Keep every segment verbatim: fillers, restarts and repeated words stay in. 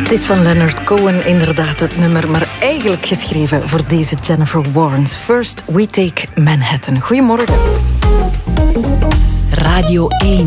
Het is van Leonard Cohen inderdaad het nummer, maar eigenlijk geschreven voor deze Jennifer Warnes. First We Take Manhattan. Goedemorgen. Radio één.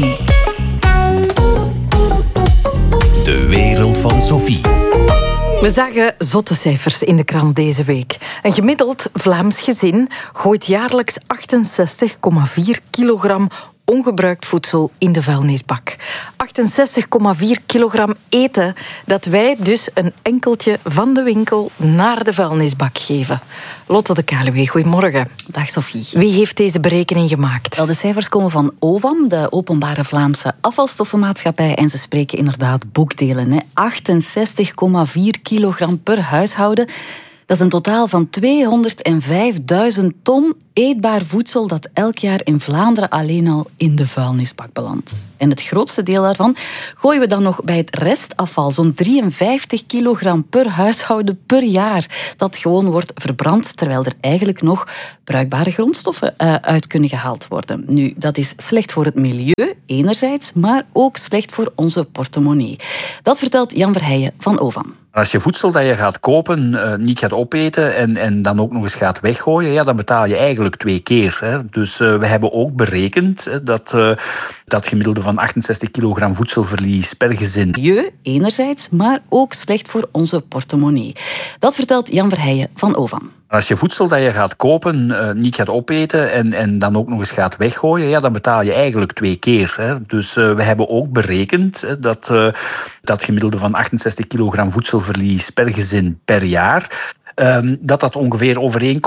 De wereld van Sophie. We zagen zotte cijfers in de krant deze week. Een gemiddeld Vlaams gezin gooit jaarlijks achtenzestig komma vier kilogram ongebruikt voedsel in de vuilnisbak. achtenzestig komma vier kilogram eten dat wij dus een enkeltje van de winkel naar de vuilnisbak geven. Lotte de Kaluwe, goedemorgen. Dag Sophie. Wie heeft deze berekening gemaakt? Wel, de cijfers komen van O V A M, de Openbare Vlaamse Afvalstoffenmaatschappij, en ze spreken inderdaad boekdelen. Hè. achtenzestig komma vier kilogram per huishouden. Dat is een totaal van tweehonderdvijfduizend ton eetbaar voedsel dat elk jaar in Vlaanderen alleen al in de vuilnisbak belandt. En het grootste deel daarvan gooien we dan nog bij het restafval. Zo'n drieënvijftig kilogram per huishouden per jaar. Dat gewoon wordt verbrand, terwijl er eigenlijk nog bruikbare grondstoffen uh, uit kunnen gehaald worden. Nu, dat is slecht voor het milieu, enerzijds, maar ook slecht voor onze portemonnee. Dat vertelt Jan Verheijen van O V A M. Als je voedsel dat je gaat kopen uh, niet gaat opeten en, en dan ook nog eens gaat weggooien, ja, dan betaal je eigenlijk twee keer. Hè. Dus uh, we hebben ook berekend hè, dat uh, dat gemiddelde van achtenzestig kilogram voedselverlies per gezin. Milieu, enerzijds, maar ook slecht voor onze portemonnee. Dat vertelt Jan Verheijen van O V A M. Als je voedsel dat je gaat kopen uh, niet gaat opeten en, en dan ook nog eens gaat weggooien, ja, dan betaal je eigenlijk twee keer. Hè. Dus uh, we hebben ook berekend hè, dat uh, dat gemiddelde van achtenzestig kilogram voedselverlies per gezin per jaar, um, dat dat ongeveer overeenkomt